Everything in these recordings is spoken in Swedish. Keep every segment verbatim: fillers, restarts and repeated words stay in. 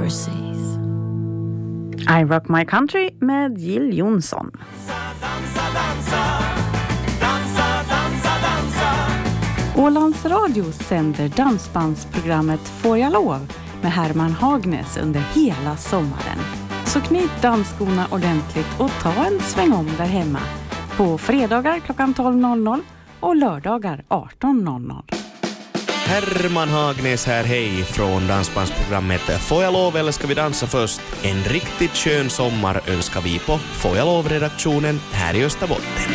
overseas. I Rock My Country med Jill Johnson. Dansa, dansa, dansa, dansa, dansa. Ålands Radio sänder dansbandsprogrammet Får jag lov med Herman Hagnes under hela sommaren. Så knyt dansskorna ordentligt och ta en sväng om där hemma. På fredagar klockan tolv noll noll och lördagar arton noll noll. Herman Hagnes här, hej från dansbandsprogrammet Får jag lov eller ska vi dansa först? En riktigt skön sommar önskar vi på Får jag lov-redaktionen här i Österbotten.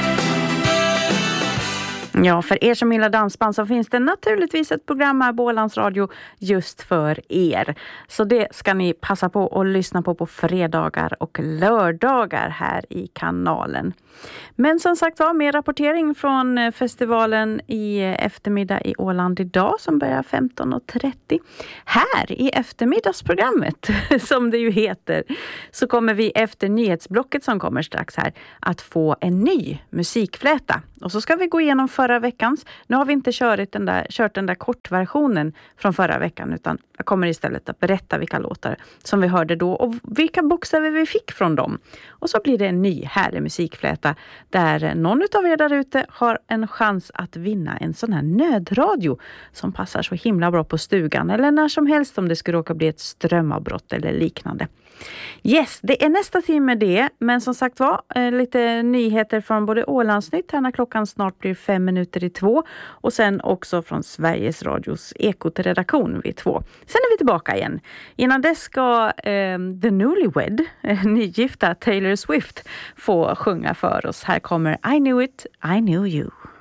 Ja, för er som gillar dansband så finns det naturligtvis ett program här på Ålands Radio just för er. Så det ska ni passa på att lyssna på på fredagar och lördagar här i kanalen. Men som sagt var, mer rapportering från festivalen i eftermiddag i Åland idag som börjar femton trettio. Här i eftermiddagsprogrammet, som det ju heter, så kommer vi efter nyhetsblocket som kommer strax här att få en ny musikfläta. Och så ska vi gå igenom förra veckans. Nu har vi inte kört den där, kört den där kortversionen från förra veckan, utan jag kommer istället att berätta vilka låtar som vi hörde då och vilka bokstäver vi fick från dem. Och så blir det en ny härlig musikfläta där någon av er där ute har en chans att vinna en sån här nödradio som passar så himla bra på stugan eller när som helst om det skulle råka bli ett strömavbrott eller liknande. Yes, det är nästa timme det, men som sagt var, lite nyheter från både Ålandsnytt här när klockan snart blir fem minuter i två och sen också från Sveriges Radios Ekot-redaktion vid två. Sen är vi tillbaka igen. Innan dess ska eh, The Newlywed, eh, nygifta Taylor Swift, få sjunga för oss. Här kommer I Knew It, I Knew You.